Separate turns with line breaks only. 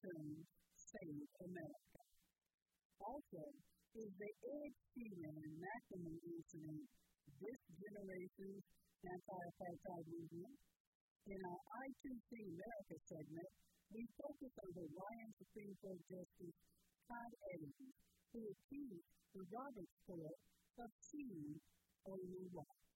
film Save America. Also, is the Ed Sheeran and McNamara incident this generation's anti-apartheid movement? In our I2C America segment, we focus on the Hawaiian Supreme Court Justice Todd Edmonds, who accused the Roberts Court of cheating Oluwa.